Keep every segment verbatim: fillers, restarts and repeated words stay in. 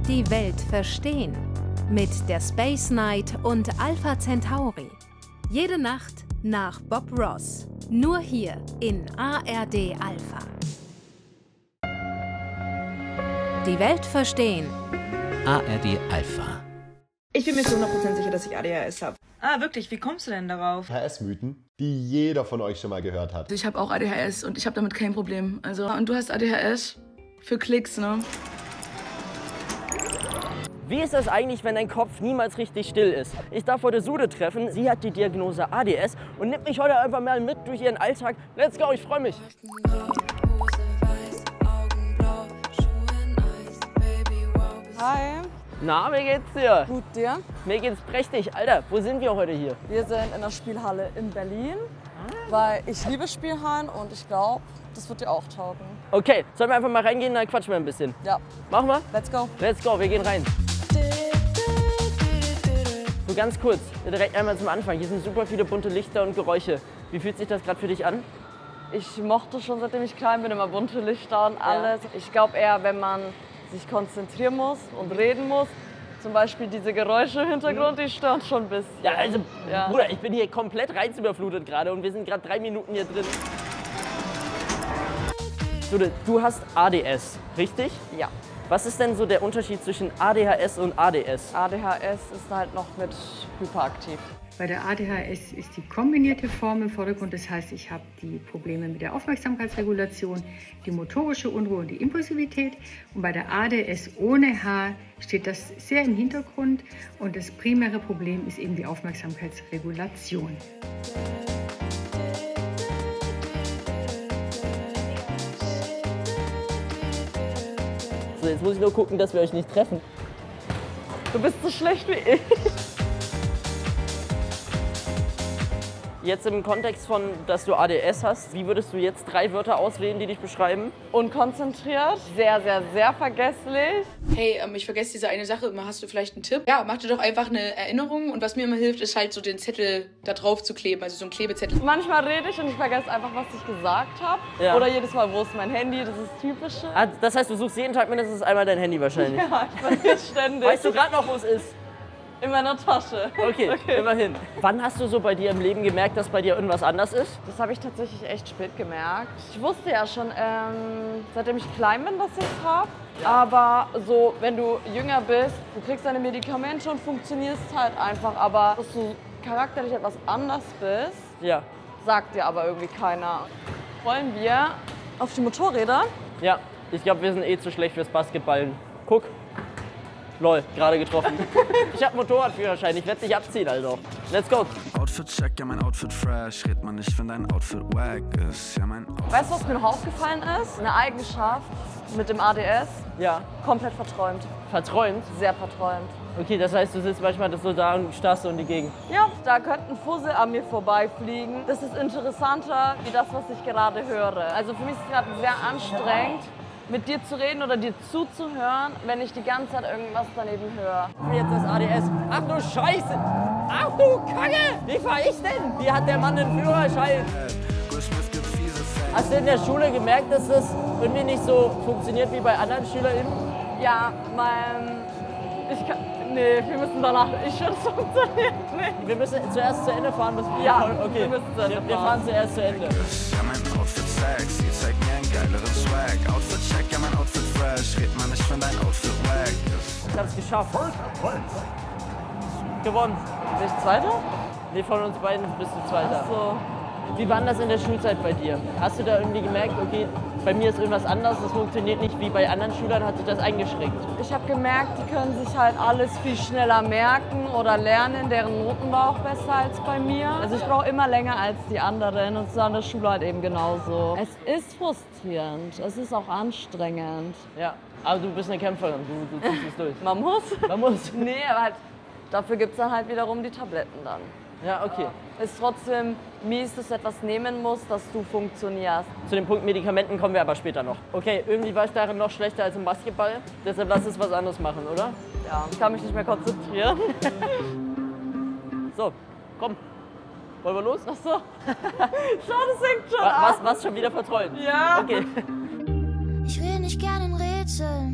Die Welt verstehen. Mit der Space Night und Alpha Centauri. Jede Nacht nach Bob Ross. Nur hier in A R D Alpha. Die Welt verstehen. A R D Alpha. Ich bin mir zu hundert Prozent sicher, dass ich A D H S habe. Ah, wirklich? Wie kommst du denn darauf? A D H S-Mythen, die jeder von euch schon mal gehört hat. Ich habe auch A D H S und ich habe damit kein Problem. Also, und du hast A D H S für Klicks, ne? Wie ist das eigentlich, wenn dein Kopf niemals richtig still ist? Ich darf heute Sude treffen, sie hat die Diagnose A D S und nimmt mich heute einfach mal mit durch ihren Alltag. Let's go, ich freue mich. Hi. Na, wie geht's dir? Gut, dir? Mir geht's prächtig. Alter, wo sind wir heute hier? Wir sind in der Spielhalle in Berlin, weil ich liebe Spielhallen und ich glaube, das wird dir auch taugen. Okay, sollen wir einfach mal reingehen, dann quatschen wir ein bisschen. Ja. Machen wir? Let's go. Let's go, wir gehen rein. So ganz kurz, direkt einmal zum Anfang. Hier sind super viele bunte Lichter und Geräusche. Wie fühlt sich das gerade für dich an? Ich mochte schon, seitdem ich klein bin, immer bunte Lichter und alles. Ja. Ich glaube eher, wenn man sich konzentrieren muss und reden muss. Zum Beispiel diese Geräusche im Hintergrund, die stören schon ein bisschen. Ja, also, ja. Bruder, ich bin hier komplett reizüberflutet gerade und wir sind gerade drei Minuten hier drin. Du, du hast A D S, richtig? Ja. Was ist denn so der Unterschied zwischen A D H S und A D S? A D H S ist halt noch mit hyperaktiv. Bei der A D H S ist die kombinierte Form im Vordergrund. Das heißt, ich habe die Probleme mit der Aufmerksamkeitsregulation, die motorische Unruhe und die Impulsivität. Und bei der A D S ohne H steht das sehr im Hintergrund. Und das primäre Problem ist eben die Aufmerksamkeitsregulation. So, jetzt muss ich nur gucken, dass wir euch nicht treffen. Du bist so schlecht wie ich. Jetzt im Kontext von, dass du A D S hast, wie würdest du jetzt drei Wörter auswählen, die dich beschreiben? Unkonzentriert, sehr, sehr, sehr vergesslich. Hey, ähm, ich vergesse diese eine Sache immer. Hast du vielleicht einen Tipp? Ja, mach dir doch einfach eine Erinnerung. Und was mir immer hilft, ist halt so den Zettel da drauf zu kleben, also so ein Klebezettel. Manchmal rede ich und ich vergesse einfach, was ich gesagt habe. Ja. Oder jedes Mal, wo ist mein Handy, das ist typische. Ah, das heißt, du suchst jeden Tag mindestens einmal dein Handy wahrscheinlich? Ja, ich vergesse ständig. Weißt du gerade noch, wo es ist? In meiner Tasche. Okay, okay, immerhin. Wann hast du so bei dir im Leben gemerkt, dass bei dir irgendwas anders ist? Das habe ich tatsächlich echt spät gemerkt. Ich wusste ja schon, ähm, seitdem ich klein bin, dass ich es habe. Ja. Aber so, wenn du jünger bist, du kriegst deine Medikamente und funktionierst halt einfach. Aber dass du charakterlich etwas anders bist, ja. sagt dir aber irgendwie keiner. Wollen wir auf die Motorräder? Ja, ich glaube, wir sind eh zu schlecht fürs Basketballen. Guck. Lol, gerade getroffen. Ich hab Motorradführerschein, ich werde dich abziehen, Alter. Let's go. Outfit check, ja mein Outfit fresh. Red man nicht, wenn dein Outfit wack ist. Ja, mein Outfit. Weißt du, was mir noch aufgefallen ist? Eine Eigenschaft mit dem A D S. Ja. Komplett verträumt. Verträumt? Sehr verträumt. Okay, das heißt, du sitzt manchmal so da und starrst so in die Gegend. Ja, da könnte ein Fussel an mir vorbeifliegen. Das ist interessanter, wie das, was ich gerade höre. Also für mich ist es gerade sehr anstrengend, mit dir zu reden oder dir zuzuhören, wenn ich die ganze Zeit irgendwas daneben höre. Jetzt das A D S. Ach du Scheiße! Ach du Kacke! Wie fahr ich denn? Wie hat der Mann den Führerschein? Hast du in der Schule gemerkt, dass das irgendwie nicht so funktioniert wie bei anderen SchülerInnen? Ja, mein... Ich kann... Nee, wir müssen danach... Ich finde, es funktioniert nicht. Wir müssen zuerst zu Ende fahren, bis wir... Ja, okay. wir müssen zu Ende fahren. Wir fahren zuerst zu Ende. Ja, mein Outfit sexy, zeig mir einen geileren Swag. Outfit check, ja mein Outfit fresh. Red man nicht, wenn dein Outfit wack ist. Ich hab's geschafft. Gewonnen. Bin ich Zweiter? Nee, von uns beiden bist du Zweiter. Ach so. Wie war das in der Schulzeit bei dir? Hast du da irgendwie gemerkt, okay, bei mir ist irgendwas anders, das funktioniert nicht wie bei anderen Schülern, hat sich das eingeschränkt? Ich habe gemerkt, die können sich halt alles viel schneller merken oder lernen, deren Noten war auch besser als bei mir. Also ich brauche immer länger als die anderen und es ist an der Schule halt eben genauso. Es ist frustrierend, es ist auch anstrengend. Ja, aber du bist eine Kämpferin, du, du ziehst es durch. Man muss. Man muss. Nee, aber halt, dafür gibt es dann halt wiederum die Tabletten dann. Ja, okay. Ist trotzdem mies, dass du etwas nehmen musst, dass du funktionierst. Zu dem Punkt Medikamenten kommen wir aber später noch. Okay, irgendwie war ich darin noch schlechter als im Basketball. Deshalb lass uns was anderes machen, oder? Ja, ich kann mich nicht mehr konzentrieren. So, komm. Wollen wir los? Ach so. Schau, das singt schon was, was, was schon wieder verträumt? Ja. Okay. Ich rede nicht gern in Rätseln.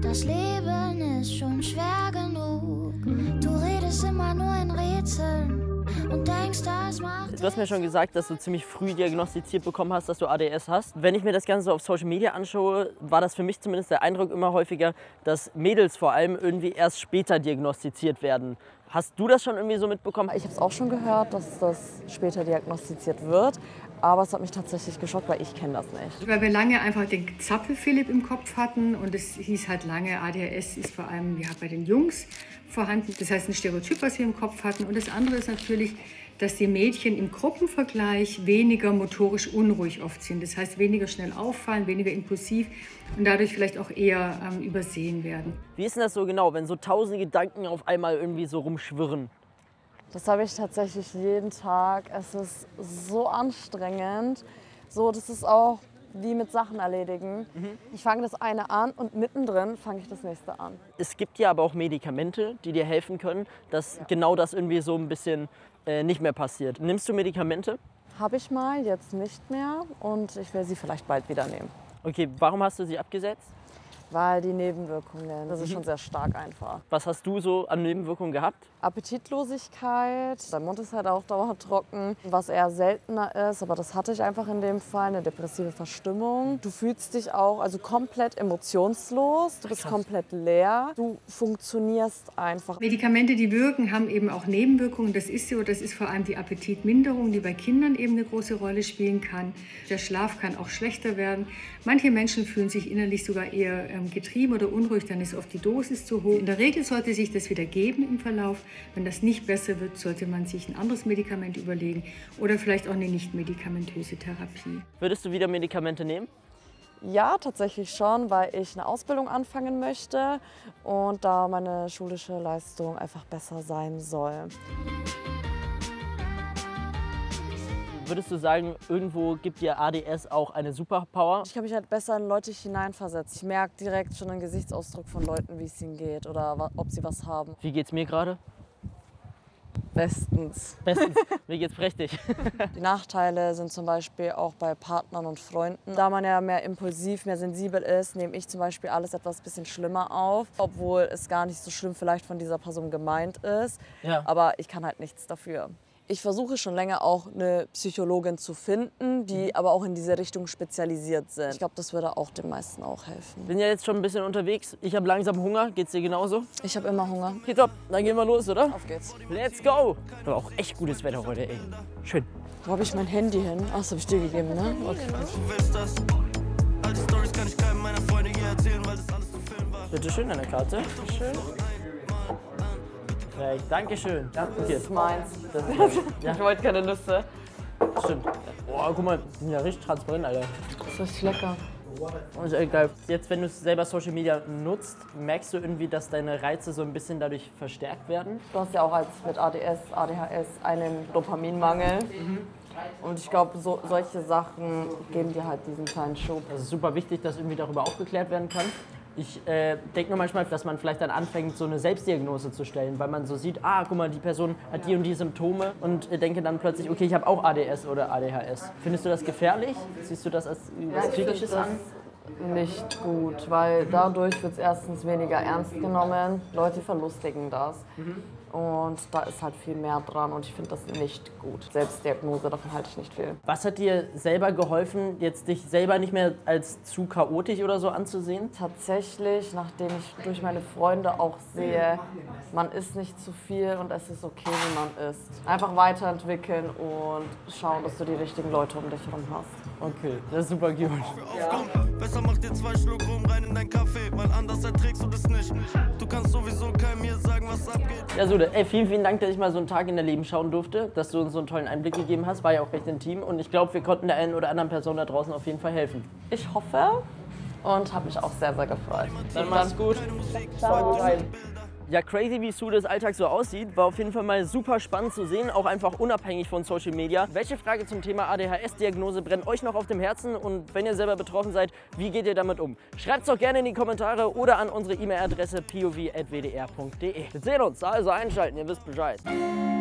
Das Leben ist schon schwer genug. Du redest immer nur in Rätseln und denkst, das macht. Du hast mir schon gesagt, dass du ziemlich früh diagnostiziert bekommen hast, dass du A D S hast. Wenn ich mir das Ganze auf Social Media anschaue, war das für mich zumindest der Eindruck immer häufiger, dass Mädels vor allem irgendwie erst später diagnostiziert werden. Hast du das schon irgendwie so mitbekommen? Ich habe es auch schon gehört, dass das später diagnostiziert wird. Aber es hat mich tatsächlich geschockt, weil ich kenne das nicht. Weil wir lange einfach den Zappel-Philipp im Kopf hatten und es hieß halt lange, A D H S ist vor allem ja, bei den Jungs vorhanden. Das heißt ein Stereotyp, was wir im Kopf hatten. Und das andere ist natürlich, dass die Mädchen im Gruppenvergleich weniger motorisch unruhig oft sind. Das heißt weniger schnell auffallen, weniger impulsiv und dadurch vielleicht auch eher ähm, übersehen werden. Wie ist denn das so genau, wenn so tausende Gedanken auf einmal irgendwie so rumschwirren? Das habe ich tatsächlich jeden Tag. Es ist so anstrengend. So, das ist auch wie mit Sachen erledigen. Mhm. Ich fange das eine an und mittendrin fange ich das nächste an. Es gibt ja aber auch Medikamente, die dir helfen können, dass ja. genau das irgendwie so ein bisschen äh, nicht mehr passiert. Nimmst du Medikamente? Habe ich mal, jetzt nicht mehr und ich will sie vielleicht bald wieder nehmen. Okay, warum hast du sie abgesetzt? Weil die Nebenwirkungen, das ist schon sehr stark einfach. Was hast du so an Nebenwirkungen gehabt? Appetitlosigkeit, der Mund ist halt auch dauertrocken, was eher seltener ist, aber das hatte ich einfach in dem Fall, eine depressive Verstimmung. Du fühlst dich auch also komplett emotionslos, du bist komplett leer, du funktionierst einfach. Medikamente, die wirken, haben eben auch Nebenwirkungen, das ist so, das ist vor allem die Appetitminderung, die bei Kindern eben eine große Rolle spielen kann. Der Schlaf kann auch schlechter werden. Manche Menschen fühlen sich innerlich sogar eher ähm, getrieben oder unruhig, dann ist oft die Dosis zu hoch. In der Regel sollte sich das wieder geben im Verlauf. Wenn das nicht besser wird, sollte man sich ein anderes Medikament überlegen oder vielleicht auch eine nicht medikamentöse Therapie. Würdest du wieder Medikamente nehmen? Ja, tatsächlich schon, weil ich eine Ausbildung anfangen möchte und da meine schulische Leistung einfach besser sein soll. Würdest du sagen, irgendwo gibt dir A D S auch eine Superpower? Ich kann mich halt besser in Leute hineinversetzen. Ich merke direkt schon einen Gesichtsausdruck von Leuten, wie es ihnen geht oder ob sie was haben. Wie geht's mir gerade? Bestens. Bestens. Mir geht's prächtig. Die Nachteile sind zum Beispiel auch bei Partnern und Freunden. Da man ja mehr impulsiv, mehr sensibel ist, nehme ich zum Beispiel alles etwas bisschen schlimmer auf. Obwohl es gar nicht so schlimm vielleicht von dieser Person gemeint ist. Ja. Aber ich kann halt nichts dafür. Ich versuche schon länger auch eine Psychologin zu finden, die mhm. aber auch in diese Richtung spezialisiert sind. Ich glaube, das würde auch den meisten auch helfen. Bin ja jetzt schon ein bisschen unterwegs. Ich habe langsam Hunger. Geht's dir genauso? Ich habe immer Hunger. Okay, top. Dann gehen wir los, oder? Auf geht's. Let's go. Aber auch echt gutes Wetter heute, ey. Schön. Wo habe ich mein Handy hin? Ach, das habe ich dir gegeben, ne? Okay. Bitte schön, eine Karte. Schön. Perfekt, danke schön. Ja, das okay. ist meins. Das ist ja. Ich wollte keine Nüsse. Stimmt. Boah, guck mal, die sind ja richtig transparent, Alter. Das ist richtig lecker. Das ist echt geil. Jetzt, wenn du selber Social Media nutzt, merkst du irgendwie, dass deine Reize so ein bisschen dadurch verstärkt werden? Du hast ja auch als mit A D S, A D H S einen Dopaminmangel. Mhm. Und ich glaube, so, solche Sachen geben dir halt diesen kleinen Schub. Es ist super wichtig, dass irgendwie darüber aufgeklärt werden kann. Ich äh, denke nur manchmal, dass man vielleicht dann anfängt, so eine Selbstdiagnose zu stellen, weil man so sieht, ah, guck mal, die Person hat die und die Symptome und äh, denke dann plötzlich, okay, ich habe auch A D S oder A D H S. Findest du das gefährlich? Siehst du das als was Kritisches an? Nicht gut, weil dadurch wird es erstens weniger ernst genommen. Leute verlustigen das. Mhm. Und da ist halt viel mehr dran und ich finde das nicht gut. Selbstdiagnose, davon halte ich nicht viel. Was hat dir selber geholfen, jetzt dich selber nicht mehr als zu chaotisch oder so anzusehen? Tatsächlich, nachdem ich durch meine Freunde auch sehe, man ist nicht zu viel und es ist okay, wie man ist. Einfach weiterentwickeln und schauen, dass du die richtigen Leute um dich herum hast. Okay, das ist super gut. Ja. Besser mach dir zwei Schluck rum rein in dein Kaffee, weil anders erträgst du das nicht. Du kannst sowieso keinem mir sagen, was abgeht. Ja, so, ey, vielen, vielen Dank, dass ich mal so einen Tag in dein Leben schauen durfte, dass du uns so einen tollen Einblick gegeben hast. War ja auch recht intim und ich glaube, wir konnten der einen oder anderen Person da draußen auf jeden Fall helfen. Ich hoffe und habe mich auch sehr, sehr gefreut. Dann mach's gut. Ciao. Ja, crazy, wie Sudes Alltag so aussieht, war auf jeden Fall mal super spannend zu sehen, auch einfach unabhängig von Social Media. Welche Frage zum Thema A D H S-Diagnose brennt euch noch auf dem Herzen und wenn ihr selber betroffen seid, wie geht ihr damit um? Schreibt es doch gerne in die Kommentare oder an unsere E-Mail-Adresse p o v at w d r punkt d e. Wir sehen uns, also einschalten, ihr wisst Bescheid.